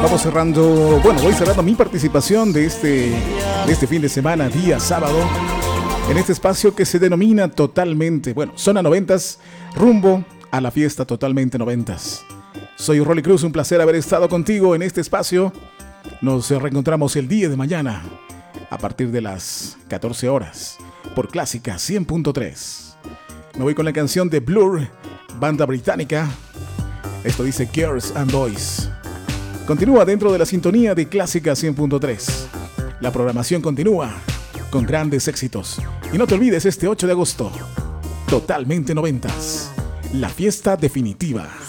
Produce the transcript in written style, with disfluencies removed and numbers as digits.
Vamos cerrando, voy cerrando mi participación de este fin de semana, día sábado, en este espacio que se denomina totalmente, Zona 90s, rumbo a la fiesta totalmente 90s. Soy Rolly Cruz, un placer haber estado contigo en este espacio. Nos reencontramos el día de mañana a partir de las 14 horas por Clásica 100.3. Me voy con la canción de Blur, banda británica. Esto dice Girls and Boys. Continúa dentro de la sintonía de Clásica 100.3. La programación continúa con grandes éxitos. Y no te olvides, este 8 de agosto, totalmente 90s, la fiesta definitiva.